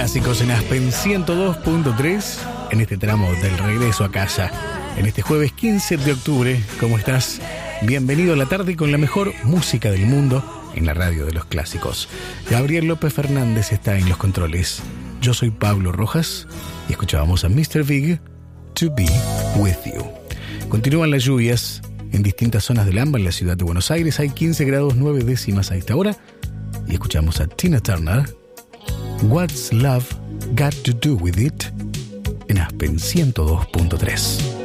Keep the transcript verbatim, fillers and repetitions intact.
clásicos en Aspen ciento dos punto tres, en este tramo del regreso a casa, en este jueves quince de octubre. ¿Cómo estás? Bienvenido a la tarde con la mejor música del mundo en la radio de los clásicos. Gabriel López Fernández está en los controles. Yo soy Pablo Rojas y escuchábamos a mister Big, To Be With You. Continúan las lluvias en distintas zonas del AMBA en la ciudad de Buenos Aires. Hay quince grados nueve décimas a esta hora. Y escuchamos a Tina Turner, What's Love Got to Do With It, en Aspen ciento dos punto tres.